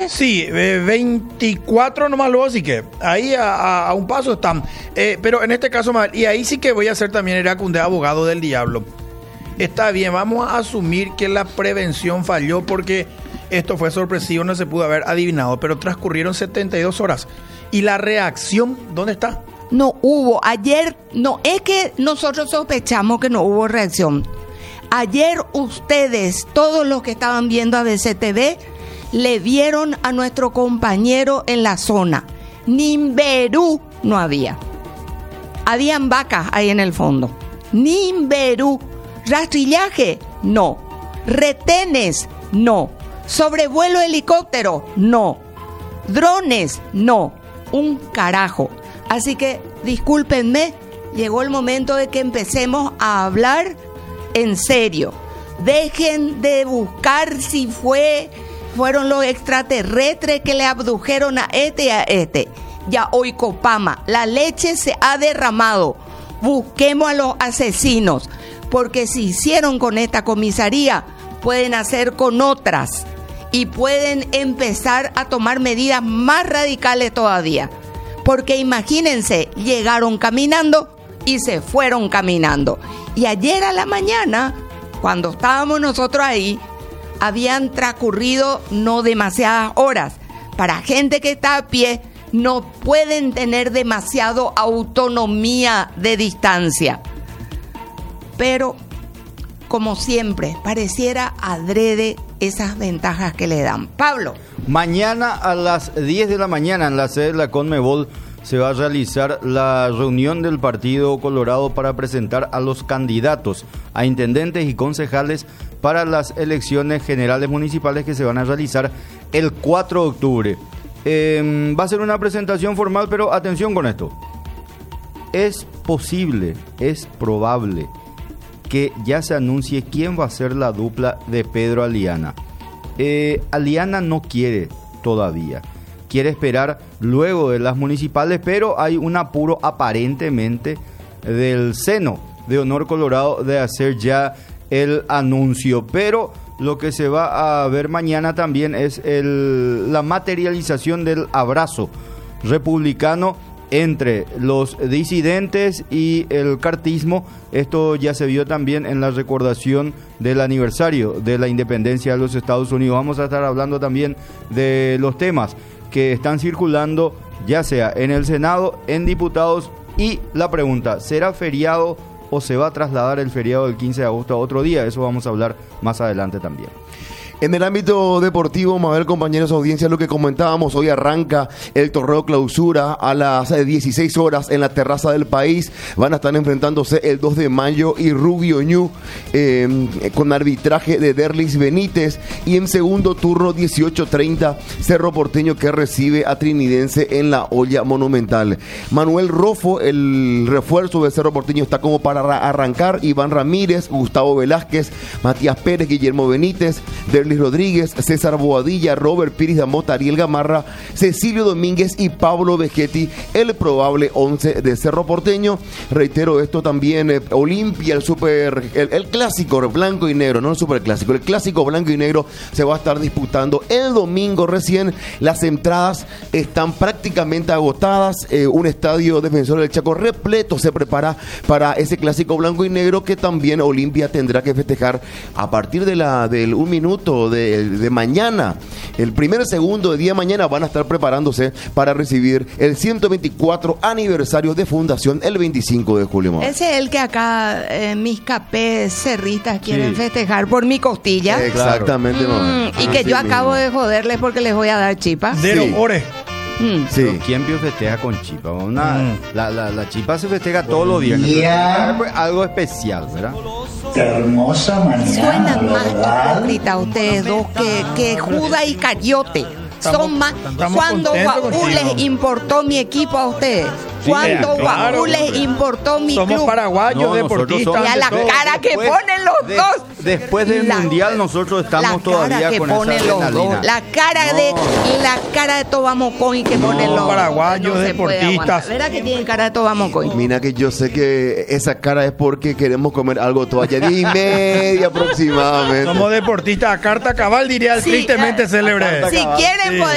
Sí, 24 nomás luego, así que ahí a un paso están. Pero en este caso, y ahí sí que voy a hacer también Heracunde abogado del diablo. Está bien, vamos a asumir que la prevención falló porque esto fue sorpresivo, no se pudo haber adivinado, pero transcurrieron 72 horas. ¿Y la reacción dónde está? No hubo. Ayer, no, es que nosotros sospechamos que no hubo reacción. Ayer ustedes, todos los que estaban viendo a BCTV, le vieron a nuestro compañero en la zona. Nimberú no había. Habían vacas ahí en el fondo. Nimberú. Rastrillaje, no. Retenes, no. Sobrevuelo helicóptero, no. Drones, no. Un carajo. Así que, discúlpenme, llegó el momento de que empecemos a hablar en serio. Dejen de buscar si fueron los extraterrestres que le abdujeron a este y a este. Ya hoy Copama, la leche se ha derramado. Busquemos a los asesinos, porque si hicieron con esta comisaría, pueden hacer con otras y pueden empezar a tomar medidas más radicales todavía. Porque imagínense, llegaron caminando y se fueron caminando. Y ayer a la mañana, cuando estábamos nosotros ahí, habían transcurrido no demasiadas horas. Para gente que está a pie, no pueden tener demasiado autonomía de distancia. Pero, como siempre, pareciera adrede esas ventajas que le dan. Pablo. Mañana a las 10 de la mañana en la sede de la Conmebol se va a realizar la reunión del Partido Colorado para presentar a los candidatos a intendentes y concejales para las elecciones generales municipales que se van a realizar el 4 de octubre. Va a ser una presentación formal, pero atención con esto. Es posible, es probable que ya se anuncie quién va a ser la dupla de Pedro Aliana. Aliana no quiere todavía. Quiere esperar luego de las municipales, pero hay un apuro aparentemente del seno de Honor Colorado de hacer ya el anuncio. Pero lo que se va a ver mañana también es la materialización del abrazo republicano entre los disidentes y el cartismo. Esto ya se vio también en la recordación del aniversario de la independencia de los Estados Unidos. Vamos a estar hablando también de los temas que están circulando, ya sea en el Senado, en diputados, y la pregunta, ¿será feriado o se va a trasladar el feriado del 15 de agosto a otro día? Eso vamos a hablar más adelante también. En el ámbito deportivo, vamos a ver, compañeros de audiencia, lo que comentábamos. Hoy arranca el torneo clausura a las 16 horas en la terraza del país. Van a estar enfrentándose el 2 de mayo y Rubio Ñu con arbitraje de Derlis Benítez. Y en segundo turno, 18:30, Cerro Porteño que recibe a Trinidense en la olla monumental. Manuel Rofo, el refuerzo de Cerro Porteño, está como para arrancar. Iván Ramírez, Gustavo Velázquez, Matías Pérez, Guillermo Benítez, Derlis Rodríguez, César Boadilla, Robert Piris Damota, Ariel Gamarra, Cecilio Domínguez y Pablo Vegetti, el probable 11 de Cerro Porteño. Reitero esto también, Olimpia, el clásico blanco y negro, no el superclásico, el clásico blanco y negro se va a estar disputando el domingo recién. Las entradas están prácticamente agotadas. Un estadio Defensor del Chaco repleto se prepara para ese clásico blanco y negro que también Olimpia tendrá que festejar a partir del 1 minuto de mañana. El primer segundo de día mañana van a estar preparándose para recibir el 124 aniversario de fundación el 25 de julio. Ese es el que acá mis capés cerristas quieren festejar por mi costilla. Exactamente, y que yo acabo de joderles porque les voy a dar chipas. De los ores. Sí. ¿Quién festeja con chipa? La chipa se festeja todos los días. Algo especial, ¿verdad? Qué hermosa mañana. Suenan más hipócritas ustedes dos que Judas y Cariote. Son más. ¿Cuándo Guaú les importó mi equipo a ustedes? ¿Cuándo Guaú les importó mi club? Somos paraguayos, deportistas. Y a la cara que ponen los dos. Después del mundial nosotros estamos todavía con esa adrenalina. La cara de Tobamocoy que ponen los paraguayos, no deportistas. ¿Verdad que tienen cara de Tobamocoy? Mira que yo sé que esa cara es porque queremos comer algo todavía 10:30 aproximadamente. Somos deportistas a carta cabal, diría el tristemente célebre. Si quieren